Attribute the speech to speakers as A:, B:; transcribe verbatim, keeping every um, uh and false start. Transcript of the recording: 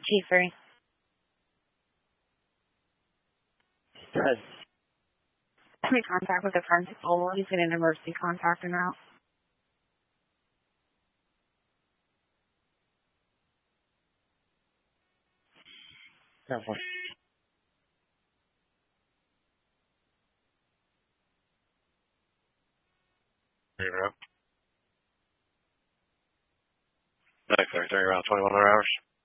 A: T three.
B: Good.
A: I'm in contact with a friend who's He's in an emergency contact and out.
B: Careful.
C: Nine thirty, around twenty-one hundred hours.